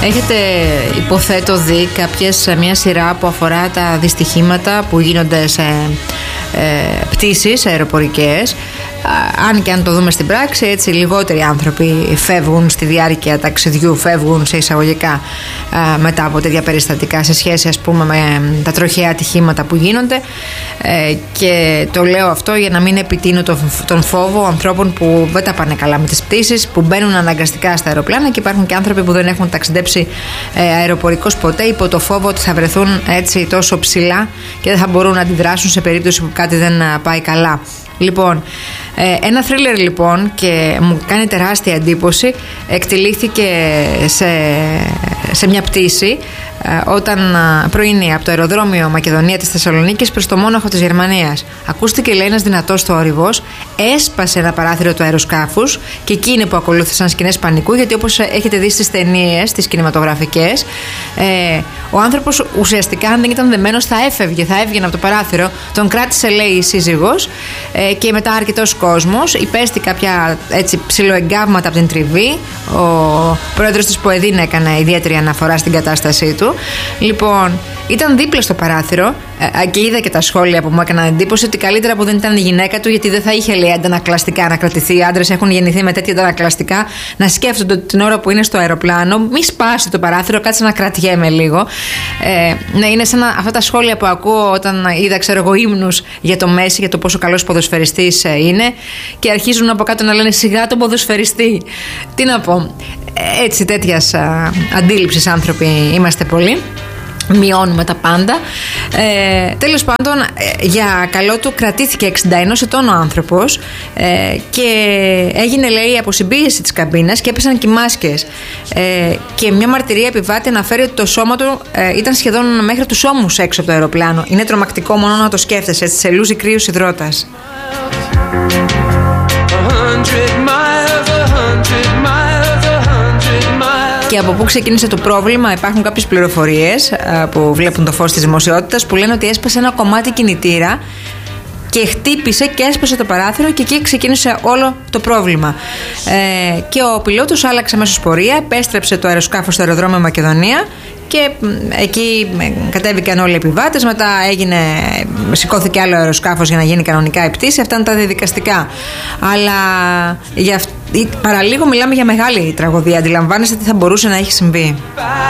Έχετε, υποθέτω, δει μια σειρά που αφορά τα δυστυχήματα που γίνονται σε πτήσεις αεροπορικές. Αν και αν το δούμε στην πράξη, έτσι λιγότεροι άνθρωποι φεύγουν στη διάρκεια ταξιδιού, φεύγουν σε εισαγωγικά μετά από τέτοια περιστατικά σε σχέση, ας πούμε, με τα τροχαία ατυχήματα που γίνονται. Και το λέω αυτό για να μην επιτείνω τον φόβο ανθρώπων που δεν τα πάνε καλά με τις πτήσεις, που μπαίνουν αναγκαστικά στα αεροπλάνα, και υπάρχουν και άνθρωποι που δεν έχουν ταξιδέψει αεροπορικώς ποτέ, υπό το φόβο ότι θα βρεθούν έτσι τόσο ψηλά και δεν θα μπορούν να αντιδράσουν σε περίπτωση που κάτι δεν πάει καλά. Λοιπόν, ένα θρίλερ λοιπόν, και μου κάνει τεράστια εντύπωση, εκτελήθηκε σε μια πτήση όταν πρωινή από το αεροδρόμιο Μακεδονία της Θεσσαλονίκης προς το Μόναχο της Γερμανίας. Ακούστηκε, λέει, ένας δυνατός θόρυβος, έσπασε ένα παράθυρο του αεροσκάφους και εκεί είναι που ακολούθησαν σκηνές πανικού, γιατί όπως έχετε δει στις ταινίες, τις κινηματογραφικές, ο άνθρωπος ουσιαστικά, αν δεν ήταν δεμένος, θα έβγαινε από το παράθυρο. Τον κράτησε, λέει, η σύζυγος, και μετά αρκετός κόσμος. Υπέστη κάποια έτσι ψιλοεγκάβματα από την τριβή. Ο πρόεδρος της ΠΟΕΔΗΝ έκανε ιδιαίτερη αναφορά στην κατάστασή του. Λοιπόν, ήταν δίπλα στο παράθυρο και είδα και τα σχόλια που μου έκαναν εντύπωση ότι καλύτερα που δεν ήταν η γυναίκα του, γιατί δεν θα είχε, λέει, αντανακλαστικά να κρατηθεί. Οι άντρες έχουν γεννηθεί με τέτοια αντανακλαστικά, να σκέφτονται την ώρα που είναι στο αεροπλάνο, μη σπάσει το παράθυρο, κάτσε να κρατιέμαι λίγο. Ναι, είναι σαν αυτά τα σχόλια που ακούω όταν είδα, ξέρω εγώ, ύμνους για το Μέση, για το πόσο καλός ποδοσφαιριστής είναι, και αρχίζουν από κάτω να λένε σιγά τον ποδοσφαιριστή. Τι να πω. Έτσι, τέτοιας αντίληψης άνθρωποι είμαστε πολλοί. Μειώνουμε τα πάντα. Τέλος πάντων, για καλό του κρατήθηκε 61 ετών ο άνθρωπος, και έγινε, λέει, αποσυμπίεση της καμπίνας και έπεσαν και οι μάσκες. Και μια μαρτυρία επιβάτη αναφέρει ότι το σώμα του ήταν σχεδόν μέχρι τους ώμους έξω από το αεροπλάνο. Είναι τρομακτικό μόνο να το σκέφτεσαι, έτσι, σε λούζει κρύος υδρότας. Και από πού ξεκίνησε το πρόβλημα? Υπάρχουν κάποιες πληροφορίες που βλέπουν το φως της δημοσιότητας, που λένε ότι έσπασε ένα κομμάτι κινητήρα και χτύπησε και έσπασε το παράθυρο, και εκεί ξεκίνησε όλο το πρόβλημα. Και ο πιλότος άλλαξε αμέσως πορεία, επέστρεψε το αεροσκάφος στο αεροδρόμιο Μακεδονία, και εκεί κατέβηκαν όλοι οι επιβάτες. Μετά σηκώθηκε άλλο αεροσκάφος για να γίνει κανονικά η πτήση. Αυτά είναι τα διαδικαστικά. Αλλά παραλίγο μιλάμε για μεγάλη τραγωδία. Αντιλαμβάνεστε τι θα μπορούσε να έχει συμβεί.